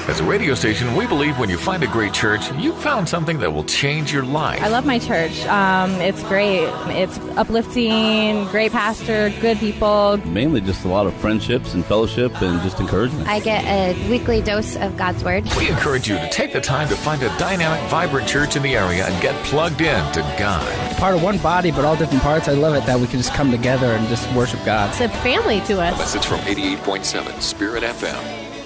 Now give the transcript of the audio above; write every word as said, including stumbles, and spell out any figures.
As a radio station, we believe when you find a great church, you've found something that will change your life. I love my church. Um, it's great. It's uplifting, great pastor, good people. Mainly just a lot of friendships and fellowship and just encouragement. I get a weekly dose of God's Word. We encourage you to take the time to find a dynamic, vibrant church in the area and get plugged in to God. Part of one body, but all different parts. I love it that we can just come together and just worship God. It's a family to us. A message from eighty-eight point seven Spirit F M.